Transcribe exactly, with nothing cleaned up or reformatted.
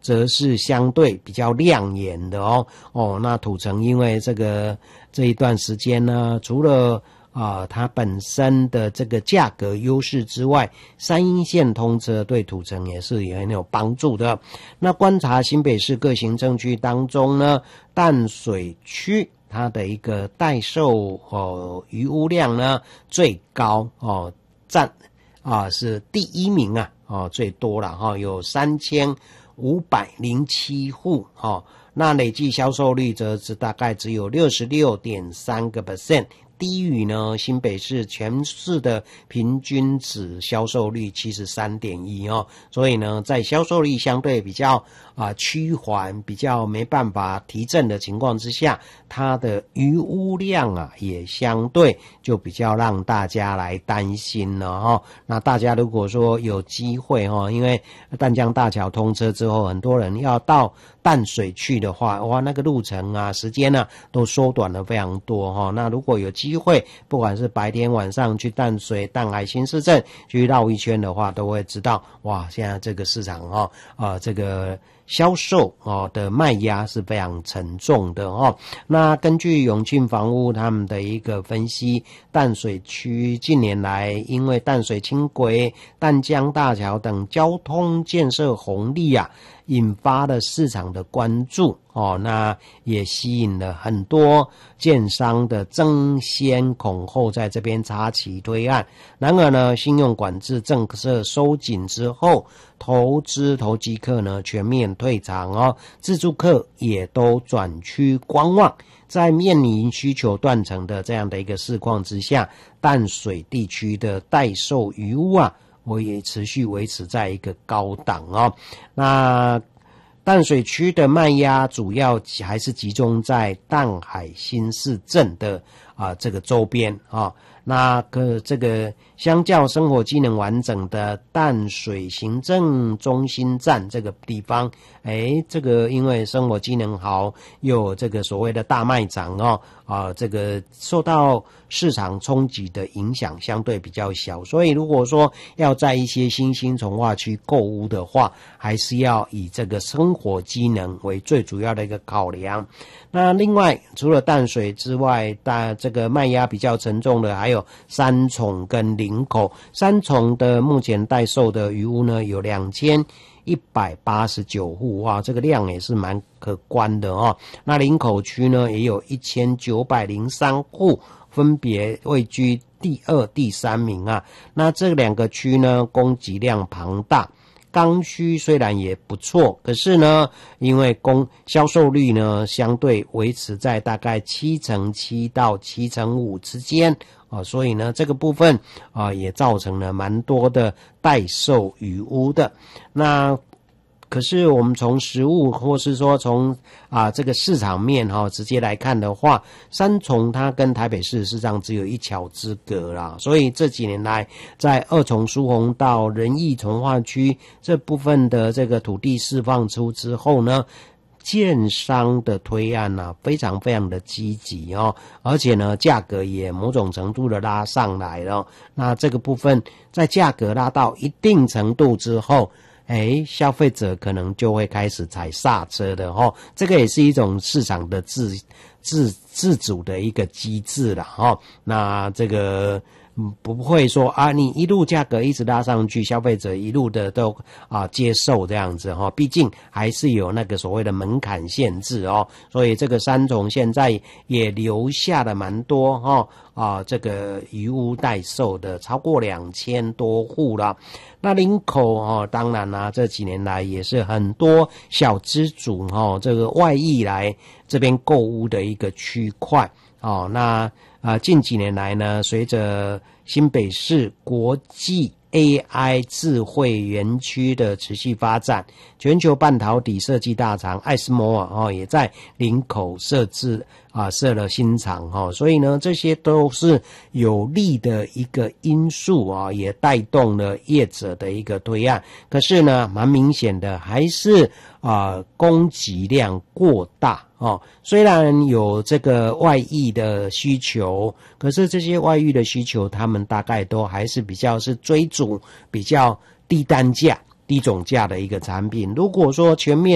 则是相对比较亮眼的哦。哦，那土城因为这个这一段时间呢，除了啊、呃，它本身的这个价格优势之外，三一线通车对土城也是也很有帮助的。那观察新北市各行政区当中呢，淡水区它的一个代售哦渔屋量呢最高哦，占啊是第一名啊哦最多了哈、哦，有三千五百零七户哦，那累计销售率则是大概只有六十六点三个 percent。低于呢新北市全市的平均值销售率 七十三点一 哦，所以呢在销售率相对比较啊、呃、趋缓，比较没办法提振的情况之下，它的渔屋量啊也相对就比较让大家来担心了哈、哦。那大家如果说有机会哈、哦，因为淡江大桥通车之后，很多人要到淡水去的话，哇，那个路程啊时间啊都缩短了非常多哈、哦。那如果有机会，不管是白天晚上去淡水、淡海新市镇去绕一圈的话，都会知道哇，现在这个市场哦，啊、呃，这个销售哦的卖压是非常沉重的哦。那根据永庆房屋他们的一个分析，淡水区近年来因为淡水轻轨、淡江大桥等交通建设红利啊，引发了市场的关注哦，那也吸引了很多建商的争先恐后在这边插旗推案。然而呢，信用管制政策收紧之后，投资投机客呢全面退场哦，自住客也都转趋观望。在面临需求断层的这样的一个市况之下，淡水地区的代售渔屋啊，我也持续维持在一个高档哦。那淡水区的卖压主要还是集中在淡海新市镇的啊、呃、这个周边啊、哦。那个这个相较生活机能完整的淡水行政中心站这个地方，诶，这个因为生活机能好，又有这个所谓的大卖场哦，啊，这个受到市场冲击的影响相对比较小，所以如果说要在一些新兴重划区购屋的话，还是要以这个生活机能为最主要的一个考量。那另外除了淡水之外，大这个卖压比较沉重的还有三重跟林口。三重的目前代售的渔屋呢有两千一百八十九户，哇，这个量也是蛮可观的哦。那林口区呢也有一千九百零三户，分别位居第二、第三名啊。那这两个区呢供给量庞大。刚需虽然也不错，可是呢，因为供销售率呢相对维持在大概七成七到七成五之间啊、哦，所以呢这个部分啊、呃、也造成了蛮多的代售渔屋的。那可是我们从实物或是说从啊这个市场面哈、哦、直接来看的话，三重它跟台北市事实上只有一桥之隔啦，所以这几年来在二重疏洪道、仁义重划区这部分的这个土地释放出之后呢，建商的推案啊非常非常的积极哦，而且呢价格也某种程度的拉上来了。那这个部分在价格拉到一定程度之后，哎，消费者可能就会开始踩刹车的哦，这个也是一种市场的自自自主的一个机制啦哦。那这个不会说啊，你一路价格一直拉上去，消费者一路的都啊接受这样子哈、哦，毕竟还是有那个所谓的门槛限制哦，所以这个三重现在也留下了蛮多哈、哦、啊，这个渔屋代售的超过两千多户了。那林口哦，当然啦、啊，这几年来也是很多小资主哦，这个外溢来这边购屋的一个区块哦，那。啊，近几年来呢，随着新北市国际 A I 智慧园区的持续发展，全球半导体设计大厂艾斯摩尔哦也在林口设置啊设了新厂哦，所以呢，这些都是有利的一个因素啊，也带动了业者的一个推案。可是呢，蛮明显的还是啊供给量过大。哦，虽然有这个外溢的需求，可是这些外溢的需求，他们大概都还是比较是追逐比较低单价、低总价的一个产品。如果说全面